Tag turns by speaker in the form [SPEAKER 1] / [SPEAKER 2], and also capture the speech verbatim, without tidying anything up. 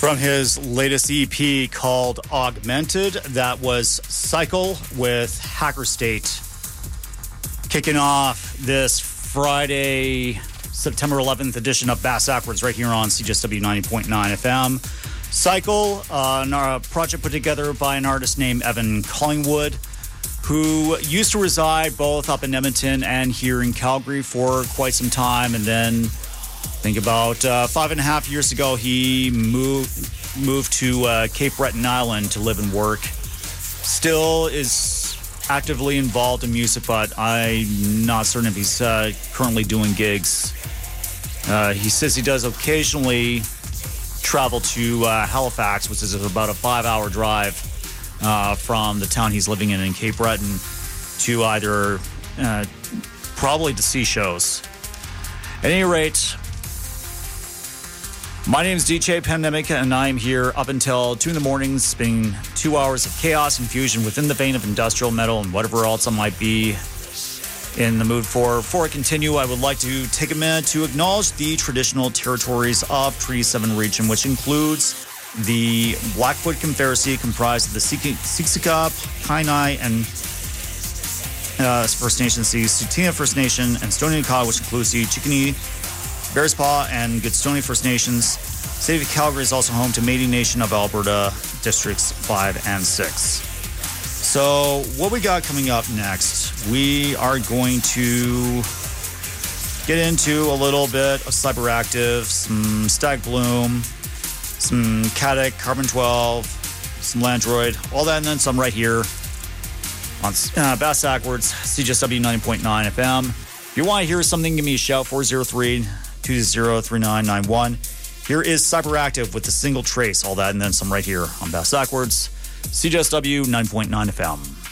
[SPEAKER 1] From his latest E P called Augmented, that was Cycle with Hacker State. Kicking off this Friday, September eleventh edition of Bass Backwards right here on C J S W ninety point nine F M. Cycle, uh, a project put together by an artist named Evan Collingwood, who used to reside both up in Edmonton and here in Calgary for quite some time, and then I think about uh, five and a half years ago, he moved moved to uh, Cape Breton Island to live and work. Still is actively involved in music, but I'm not certain if he's uh, currently doing gigs. Uh, he says he does occasionally travel to uh, Halifax, which is about a five-hour drive uh, from the town he's living in in Cape Breton, to either uh, probably to see shows. At any rate, my name is D J Pandemic, and I'm here up until two in the morning, spending two hours of chaos and fusion within the vein of industrial metal and whatever else I might be in the mood for. Before I continue, I would like to take a minute to acknowledge the traditional territories of Treaty seven region, which includes the Blackfoot Confederacy, comprised of the Siksika, Kainai, and uh, First Nations, the Tsuut'ina First Nation, and Stoney Nakoda, which includes the Chickasee, Bearspaw, and Goodstoney First Nations. City of Calgary is also home to Métis Nation of Alberta, Districts five and six. So what we got coming up next, we are going to get into a little bit of Cyberactive, some Stag Bloom, some Caddic, Carbon twelve, some Landroid, all that and then some right here on uh, Bass Backwards, C J S W ninety point nine F M. If you want to hear something, give me a shout, four oh three, two oh three nine nine one. Here is Cyberactive with the single trace, all that and then some right here on Bass Backwards, C J S W ninety point nine F M.